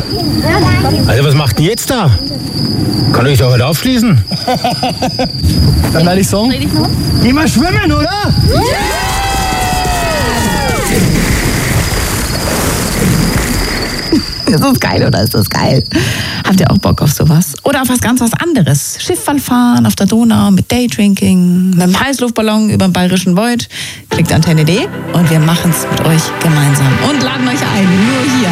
Also was macht denn jetzt da? Kann ich doch heute aufschließen? Dann werde ich sagen, geh mal schwimmen, oder? Ist das geil oder ist das geil? Habt ihr auch Bock auf sowas? Oder auf was ganz was anderes? Schiffball fahren auf der Donau mit Daydrinking, mit einem Heißluftballon über den Bayerischen Wald? Klickt Antenne.de und wir machen's mit euch gemeinsam und laden euch ein, nur hier.